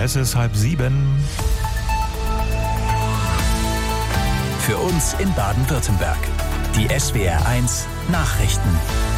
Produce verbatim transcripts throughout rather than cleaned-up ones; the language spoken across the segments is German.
Es ist halb sieben. Für uns in Baden-Württemberg. Die S W R eins Nachrichten.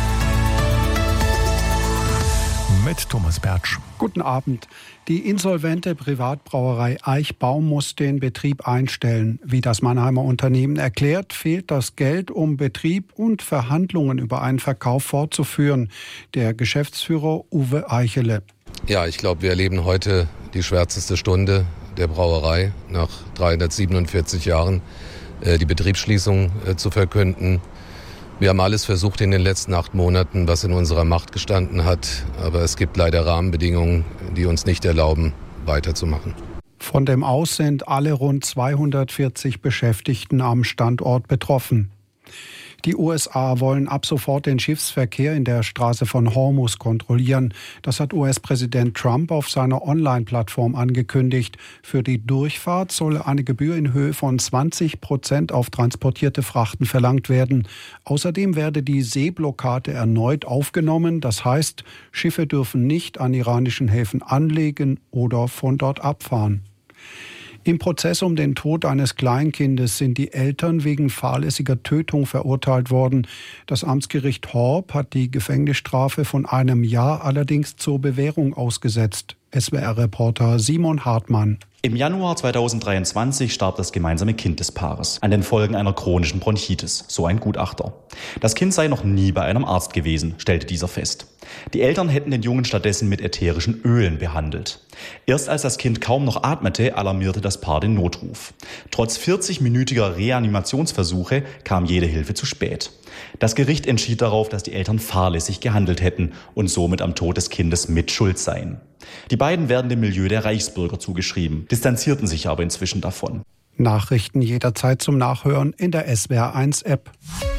Mit Thomas Bertsch. Guten Abend. Die insolvente Privatbrauerei Eichbaum muss den Betrieb einstellen. Wie das Mannheimer Unternehmen erklärt, fehlt das Geld, um Betrieb und Verhandlungen über einen Verkauf fortzuführen. Der Geschäftsführer Uwe Eichele. Ja, ich glaube, wir erleben heute die schwärzeste Stunde der Brauerei nach dreihundertsiebenundvierzig Jahren. Die Betriebsschließung zu verkünden. Wir haben alles versucht in den letzten acht Monaten, was in unserer Macht gestanden hat. Aber es gibt leider Rahmenbedingungen, die uns nicht erlauben, weiterzumachen. Von dem Aus sind alle rund zweihundertvierzig Beschäftigten am Standort betroffen. Die U S A wollen ab sofort den Schiffsverkehr in der Straße von Hormuz kontrollieren. Das hat U S-Präsident Trump auf seiner Online-Plattform angekündigt. Für die Durchfahrt soll eine Gebühr in Höhe von zwanzig Prozent auf transportierte Frachten verlangt werden. Außerdem werde die Seeblockade erneut aufgenommen. Das heißt, Schiffe dürfen nicht an iranischen Häfen anlegen oder von dort abfahren. Im Prozess um den Tod eines Kleinkindes sind die Eltern wegen fahrlässiger Tötung verurteilt worden. Das Amtsgericht Horb hat die Gefängnisstrafe von einem Jahr allerdings zur Bewährung ausgesetzt. S W R-Reporter Simon Hartmann. Im Januar zweitausenddreiundzwanzig starb das gemeinsame Kind des Paares an den Folgen einer chronischen Bronchitis, so ein Gutachter. Das Kind sei noch nie bei einem Arzt gewesen, stellte dieser fest. Die Eltern hätten den Jungen stattdessen mit ätherischen Ölen behandelt. Erst als das Kind kaum noch atmete, alarmierte das Paar den Notruf. Trotz vierzigminütiger Reanimationsversuche kam jede Hilfe zu spät. Das Gericht entschied darauf, dass die Eltern fahrlässig gehandelt hätten und somit am Tod des Kindes mit schuld seien. Die beiden werden dem Milieu der Reichsbürger zugeschrieben, distanzierten sich aber inzwischen davon. Nachrichten jederzeit zum Nachhören in der S W R eins App.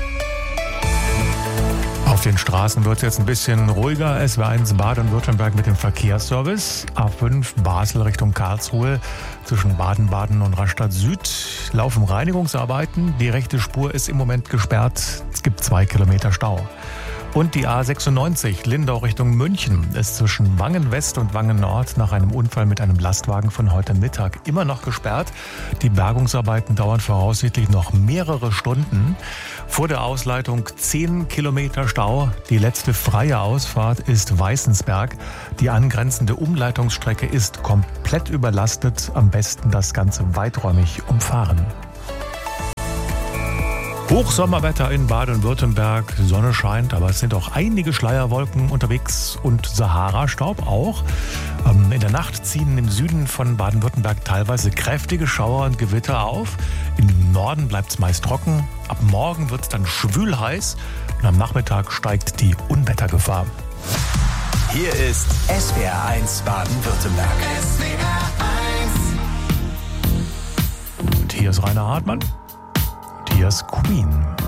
Auf den Straßen wird es jetzt ein bisschen ruhiger. S W R eins Baden-Württemberg mit dem Verkehrsservice. A fünf Basel Richtung Karlsruhe. Zwischen Baden-Baden und Rastatt Süd laufen Reinigungsarbeiten. Die rechte Spur ist im Moment gesperrt. Es gibt zwei Kilometer Stau. Und die A sechsundneunzig Lindau Richtung München ist zwischen Wangen West und Wangen Nord nach einem Unfall mit einem Lastwagen von heute Mittag immer noch gesperrt. Die Bergungsarbeiten dauern voraussichtlich noch mehrere Stunden. Vor der Ausleitung zehn Kilometer Stau. Die letzte freie Ausfahrt ist Weißensberg. Die angrenzende Umleitungsstrecke ist komplett überlastet. Am besten das Ganze weiträumig umfahren. Hochsommerwetter in Baden-Württemberg, Sonne scheint, aber es sind auch einige Schleierwolken unterwegs und Sahara-Staub auch. In der Nacht ziehen im Süden von Baden-Württemberg teilweise kräftige Schauer und Gewitter auf. Im Norden bleibt es meist trocken. Ab morgen wird es dann schwül heiß und am Nachmittag steigt die Unwettergefahr. Hier ist S W R eins Baden-Württemberg. S W R eins. Und hier ist Rainer Hartmann. Hier ist Queen.